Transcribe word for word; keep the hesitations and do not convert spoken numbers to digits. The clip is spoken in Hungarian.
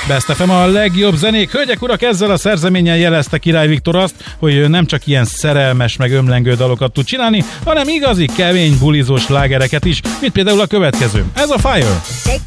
Best ef em a legjobb zenék. Hölgyek, urak, ezzel a szerzeménnyel jelezte Király Viktor azt, hogy ő nem csak ilyen szerelmes meg ömlengő dalokat tud csinálni, hanem igazi, kemény, bulizós slágereket is, mint például a következő. Ez a Fire. Take